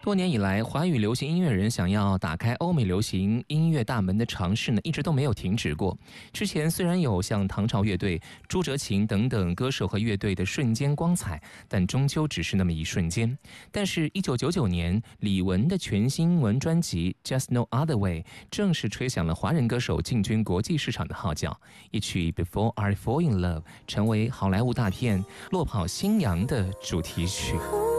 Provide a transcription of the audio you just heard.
多年以来，华语流行音乐人想要打开欧美流行音乐大门的尝试呢，一直都没有停止过。之前虽然有像唐朝乐队、朱哲琴等等歌手和乐队的瞬间光彩，但终究只是那么一瞬间。但是1999年，李玟的全新英文专辑《Just No Other Way》正式吹响了华人歌手进军国际市场的号角。一曲《Before I Fall in Love》成为好莱坞大片《落跑新娘》的主题曲。